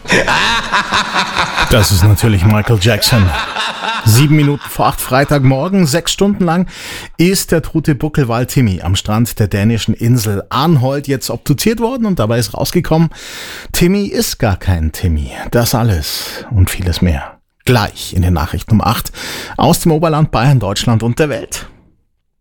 Das ist natürlich Michael Jackson. 7 Minuten vor 8 Freitagmorgen, 6 Stunden lang, ist der tote Buckelwal Timmy am Strand der dänischen Insel Arnholt jetzt obduziert worden und dabei ist rausgekommen, Timmy ist gar kein Timmy. Das alles und vieles mehr. Gleich in den Nachrichten um 8 aus dem Oberland, Bayern, Deutschland und der Welt.